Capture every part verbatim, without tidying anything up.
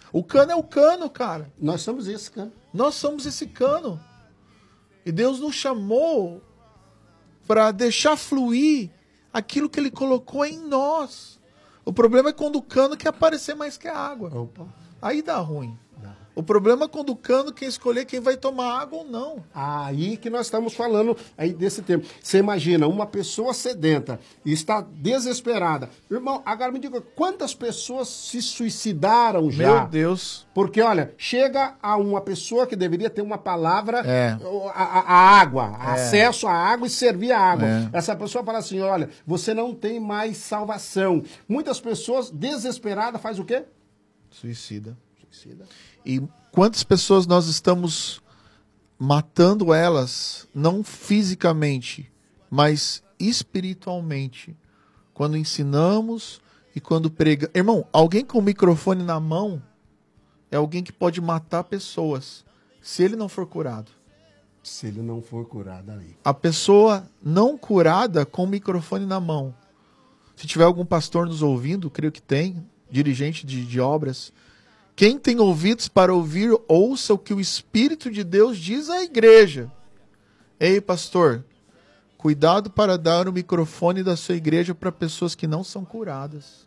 O cano é o cano, cara. Nós somos esse cano. Nós somos esse cano. E Deus nos chamou para deixar fluir aquilo que Ele colocou em nós. O problema é quando o cano quer aparecer mais que a água. Opa. Aí dá ruim. O problema é quando o cano quer escolher quem vai tomar água ou não. Aí que nós estamos falando aí desse tempo. Você imagina, uma pessoa sedenta e está desesperada. Irmão, agora me diga, quantas pessoas se suicidaram já? Meu Deus. Porque, olha, chega a uma pessoa que deveria ter uma palavra, É. a, a- a água, É. acesso à água e servir a água. É. Essa pessoa fala assim, olha, você não tem mais salvação. Muitas pessoas desesperadas faz o quê? Suicida. Suicida. E quantas pessoas nós estamos matando elas, não fisicamente, mas espiritualmente, quando ensinamos e quando pregamos. Irmão, alguém com o microfone na mão é alguém que pode matar pessoas, se ele não for curado. Se ele não for curado aí. A pessoa não curada com o microfone na mão. Se tiver algum pastor nos ouvindo, creio que tem, dirigente de, de obras. Quem tem ouvidos para ouvir, ouça o que o Espírito de Deus diz à igreja. Ei, pastor, cuidado para dar o microfone da sua igreja para pessoas que não são curadas.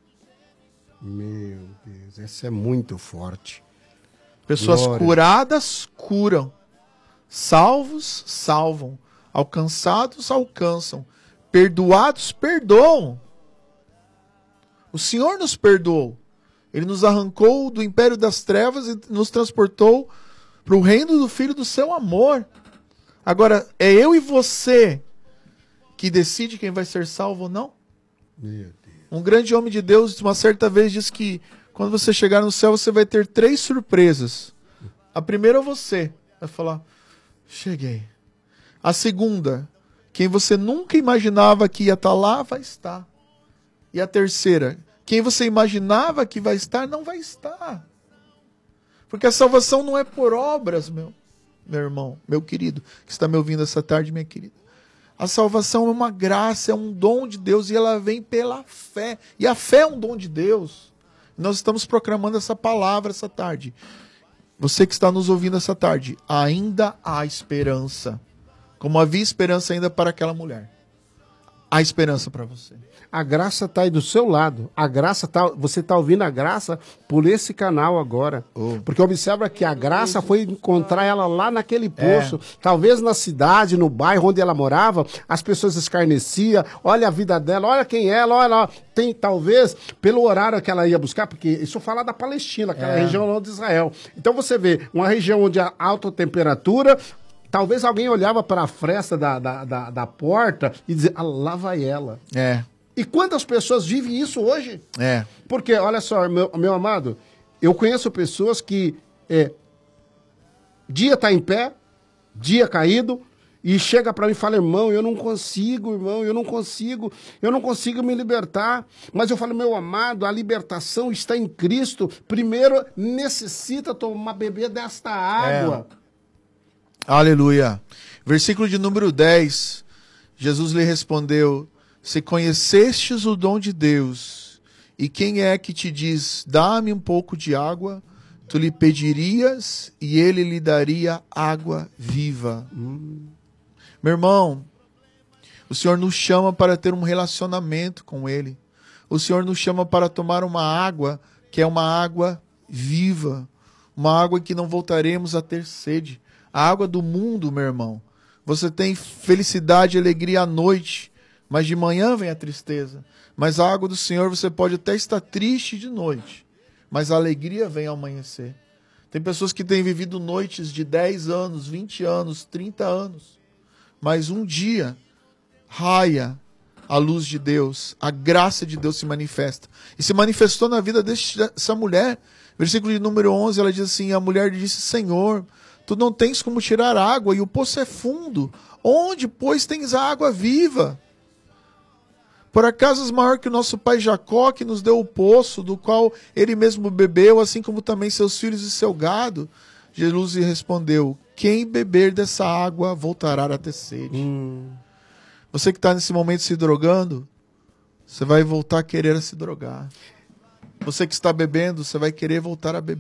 Meu Deus, essa é muito forte. Pessoas Glória. curadas curam. Salvos salvam. Alcançados alcançam. Perdoados perdoam. O Senhor nos perdoou. Ele nos arrancou do império das trevas e nos transportou para o reino do Filho do seu amor. Agora, é eu e você que decide quem vai ser salvo ou não? Meu Deus. Um grande homem de Deus, uma certa vez, disse que quando você chegar no céu, você vai ter três surpresas. A primeira é você. Vai falar, cheguei. A segunda, quem você nunca imaginava que ia estar lá, vai estar. E a terceira, quem você imaginava que vai estar, não vai estar. Porque a salvação não é por obras, meu, meu irmão, meu querido, que está me ouvindo essa tarde, minha querida. A salvação é uma graça, é um dom de Deus e ela vem pela fé. E a fé é um dom de Deus. Nós estamos proclamando essa palavra essa tarde. Você que está nos ouvindo essa tarde, ainda há esperança. Como havia esperança ainda para aquela mulher. Há esperança para você. A graça está aí do seu lado. A graça tá, você está ouvindo a graça por esse canal agora. Oh. Porque observa que a graça foi encontrar ela lá naquele poço. É. Talvez na cidade, no bairro onde ela morava, as pessoas escarneciam. Olha a vida dela, olha quem é ela, olha. Tem talvez, pelo horário que ela ia buscar, porque isso fala da Palestina, aquela é. região lá de Israel. Então você vê, uma região onde há alta temperatura. Talvez alguém olhava para a fresta da, da, da, da porta e dizia, ah, lá vai ela. É. E quantas pessoas vivem isso hoje? É. Porque, olha só, meu, meu amado, eu conheço pessoas que é, dia tá em pé, dia caído, e chega para mim e fala, irmão, eu não consigo, irmão, eu não consigo, eu não consigo me libertar. Mas eu falo, meu amado, a libertação está em Cristo. Primeiro, necessita tomar, beber desta água. É. Aleluia. Versículo de número dez. Jesus lhe respondeu, se conhecestes o dom de Deus, e quem é que te diz, dá-me um pouco de água, tu lhe pedirias e ele lhe daria água viva. Hum. Meu irmão, o Senhor nos chama para ter um relacionamento com Ele. O Senhor nos chama para tomar uma água que é uma água viva, uma água que não voltaremos a ter sede. A água do mundo, meu irmão. Você tem felicidade e alegria à noite, mas de manhã vem a tristeza. Mas a água do Senhor, você pode até estar triste de noite, mas a alegria vem ao amanhecer. Tem pessoas que têm vivido noites de dez anos, vinte anos, trinta anos, mas um dia raia a luz de Deus, a graça de Deus se manifesta. E se manifestou na vida dessa mulher. Versículo de número onze, ela diz assim, a mulher disse, Senhor, tu não tens como tirar água e o poço é fundo. Onde, pois, tens a água viva? Por acaso és maior que o nosso pai Jacó, que nos deu o poço, do qual ele mesmo bebeu, assim como também seus filhos e seu gado? Jesus lhe respondeu, quem beber dessa água voltará a ter sede. Hum. Você que está nesse momento se drogando, você vai voltar a querer se drogar. Você que está bebendo, você vai querer voltar a beber.